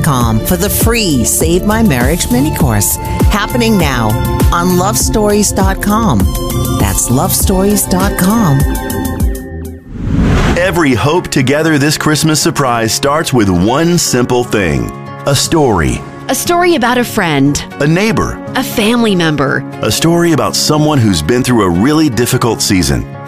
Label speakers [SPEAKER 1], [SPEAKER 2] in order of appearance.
[SPEAKER 1] lovestories.com for the free Save My Marriage mini course happening now on lovestories.com. That's lovestories.com.
[SPEAKER 2] Every Hope Together This Christmas surprise starts with one simple thing: a story.
[SPEAKER 3] A story about a friend,
[SPEAKER 2] A neighbor.
[SPEAKER 3] a family member.
[SPEAKER 2] A story about someone who's been through a really difficult season